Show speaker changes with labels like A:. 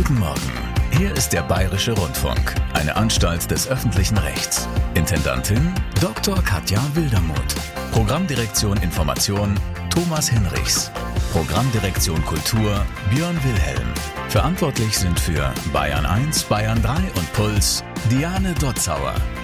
A: Guten Morgen. Hier ist der Bayerische Rundfunk, eine Anstalt des öffentlichen Rechts. Intendantin Dr. Katja Wildermuth. Programmdirektion Information Thomas Hinrichs. Programmdirektion Kultur Björn Wilhelm. Verantwortlich sind für Bayern 1, Bayern 3 und Puls Diane Dotzauer.